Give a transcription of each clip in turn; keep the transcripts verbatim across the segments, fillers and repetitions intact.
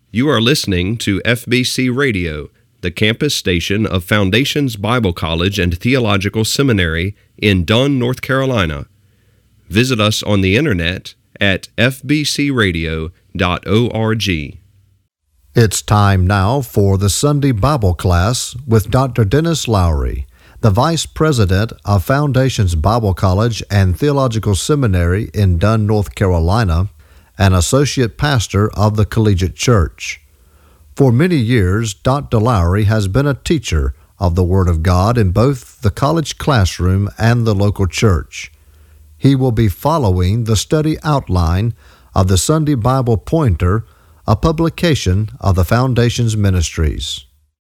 You are listening to F B C Radio, the campus station of Foundations Bible College and Theological Seminary in Dunn, North Carolina. Visit us on the internet at f b c radio dot org. It's time now for the Sunday Bible class with Doctor Dennis Lowry, the Vice President of Foundations Bible College and Theological Seminary in Dunn, North Carolina, and Associate Pastor of the Collegiate Church. For many years, Doctor Lowry has been a teacher of the Word of God in both the college classroom and the local church. He will be following the study outline of the Sunday Bible Pointer, a publication of the Foundations Ministries.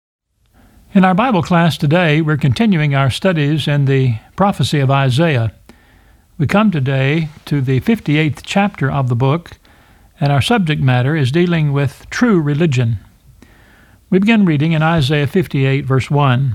In our Bible class today, we're continuing our studies in the prophecy of Isaiah. We come today to the fifty-eighth chapter of the book, and our subject matter is dealing with true religion. We begin reading in Isaiah fifty-eight, verse one.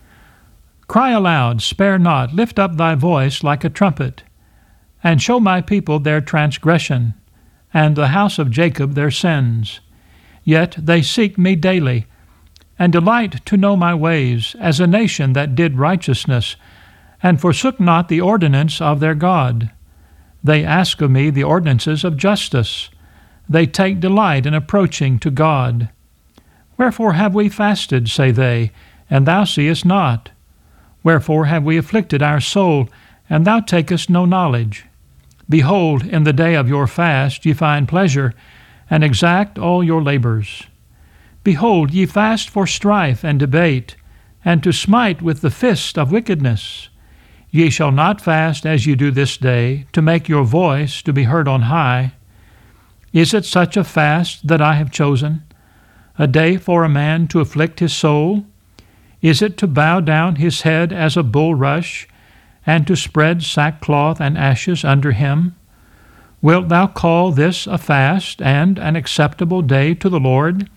Cry aloud, spare not, lift up thy voice like a trumpet, and show my people their transgression, and the house of Jacob their sins. Yet they seek me daily, and delight to know my ways, as a nation that did righteousness, and forsook not the ordinance of their God. They ask of me the ordinances of justice. They take delight in approaching to God. Wherefore have we fasted, say they, and thou seest not? Wherefore have we afflicted our soul, and thou takest no knowledge? Behold, in the day of your fast ye find pleasure, and exact all your labors. Behold, ye fast for strife and debate, and to smite with the fist of wickedness. Ye shall not fast as ye do this day, to make your voice to be heard on high. Is it such a fast that I have chosen, a day for a man to afflict his soul? Is it to bow down his head as a bulrush, and to spread sackcloth and ashes under him? Wilt thou call this a fast and an acceptable day to the Lord?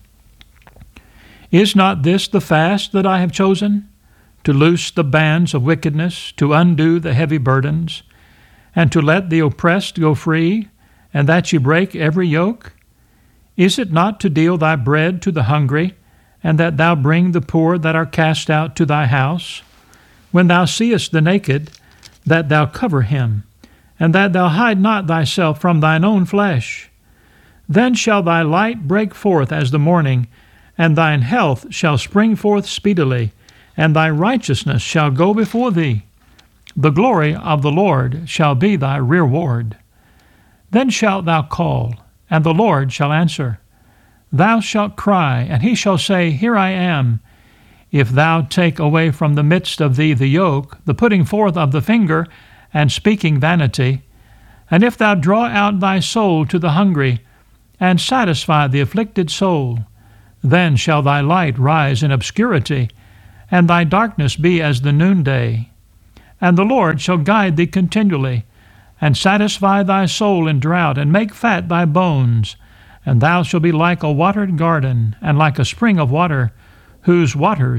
Is not this the fast that I have chosen? To loose the bands of wickedness, to undo the heavy burdens, and to let the oppressed go free, and that ye break every yoke? Is it not to deal thy bread to the hungry, and that thou bring the poor that are cast out to thy house? When thou seest the naked, that thou cover him, and that thou hide not thyself from thine own flesh. Then shall thy light break forth as the morning, and thine health shall spring forth speedily, and thy righteousness shall go before thee. The glory of the Lord shall be thy reward. Then shalt thou call, and the Lord shall answer. Thou shalt cry, and he shall say, Here I am. If thou take away from the midst of thee the yoke, the putting forth of the finger, and speaking vanity, and if thou draw out thy soul to the hungry, and satisfy the afflicted soul, then shall thy light rise in obscurity, and thy darkness be as the noonday. And the Lord shall guide thee continually, and satisfy thy soul in drought, and make fat thy bones. And thou shalt be like a watered garden, and like a spring of water, whose waters